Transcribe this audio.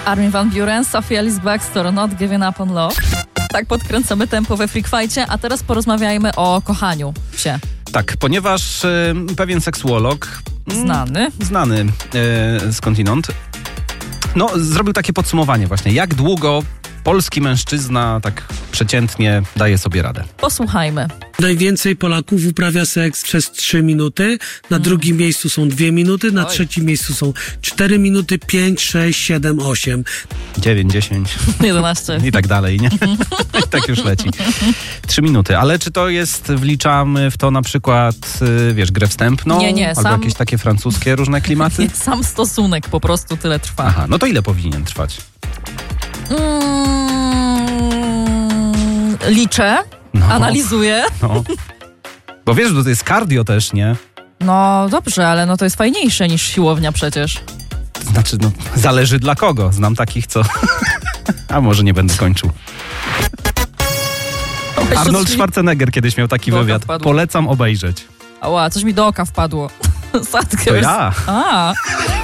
Armin van Buuren, Sophie Ellis Bextor, Not Giving Up on Love. Tak podkręcamy tempo we Freak Fight'cie, a teraz porozmawiajmy o kochaniu się. Tak, ponieważ pewien seksuolog... Znany skądinąd, zrobił takie podsumowanie właśnie, jak długo polski mężczyzna tak przeciętnie daje sobie radę. Posłuchajmy. Najwięcej Polaków uprawia seks przez 3 minuty, na drugim miejscu są 2 minuty, na trzecim miejscu są 4 minuty, 5, 6, 7, 8. 9, 10. 11. I tak dalej, nie? I tak już leci. 3 minuty. Ale czy to jest, wliczamy w to na przykład, grę wstępną? Nie. Albo jakieś takie francuskie różne klimaty? Sam stosunek po prostu tyle trwa. Aha, no to ile powinien trwać? Liczę, analizuję. No. Bo wiesz, to jest cardio też, nie? No dobrze, ale to jest fajniejsze niż siłownia przecież. Znaczy, zależy dla kogo. Znam takich, co... A może nie będę kończył. Arnold Schwarzenegger kiedyś miał taki wywiad. Polecam obejrzeć. Ała, coś mi do oka wpadło. Sadkę. To ja.